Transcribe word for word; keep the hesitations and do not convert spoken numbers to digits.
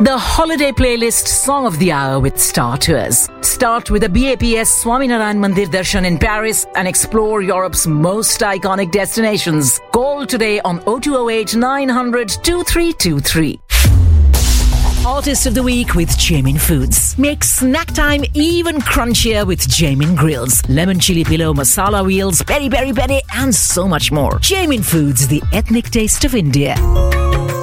The holiday playlist song of the hour with Star Tours. Start with a B A P S Swaminarayan Mandir Darshan in Paris and explore Europe's most iconic destinations. Call today on oh two oh eight, nine hundred, two three two three. Artist of the Week with Jamin Foods. Make snack time even crunchier with Jamin Grills. Lemon chili pillow, masala wheels, peri peri peri and so much more. Jamin Foods, the ethnic taste of India.